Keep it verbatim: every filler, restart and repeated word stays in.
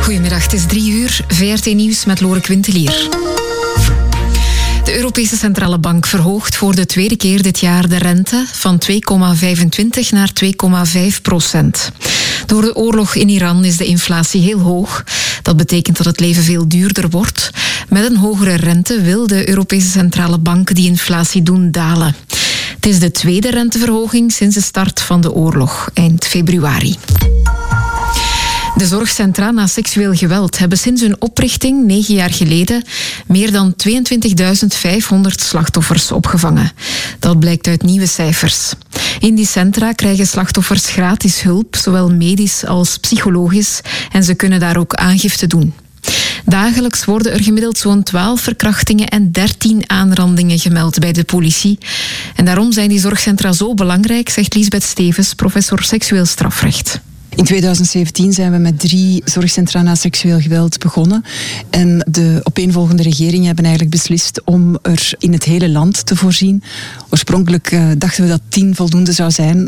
Goedemiddag, het is drie uur. V R T Nieuws met Lore Quintelier. De Europese Centrale Bank verhoogt voor de tweede keer dit jaar de rente van twee komma vijfentwintig naar twee komma vijf procent. Door de oorlog in Iran is de inflatie heel hoog. Dat betekent dat het leven veel duurder wordt. Met een hogere rente wil de Europese Centrale Bank die inflatie doen dalen. Het is de tweede renteverhoging sinds de start van de oorlog, eind februari. De zorgcentra na seksueel geweld hebben sinds hun oprichting negen jaar geleden meer dan tweeëntwintigduizend vijfhonderd slachtoffers opgevangen. Dat blijkt uit nieuwe cijfers. In die centra krijgen slachtoffers gratis hulp, zowel medisch als psychologisch, en ze kunnen daar ook aangifte doen. Dagelijks worden er gemiddeld zo'n twaalf verkrachtingen en dertien aanrandingen gemeld bij de politie. En daarom zijn die zorgcentra zo belangrijk, zegt Liesbeth Stevens, professor seksueel strafrecht. In tweeduizend zeventien zijn we met drie zorgcentra na seksueel geweld begonnen. En de opeenvolgende regeringen hebben eigenlijk beslist om er in het hele land te voorzien. Oorspronkelijk uh, dachten we dat tien voldoende zou zijn.